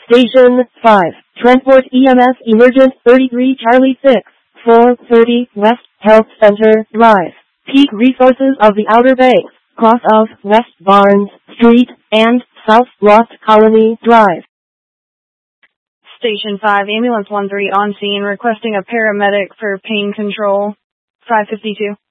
Station 5, Transport EMS Emergent 33 Charlie 6, 430 West Health Center Drive. Peak resources of the Outer Banks, cross of West Barnes Street and South Lost Colony Drive. Station 5, Ambulance 13 on scene requesting a paramedic for pain control. 552.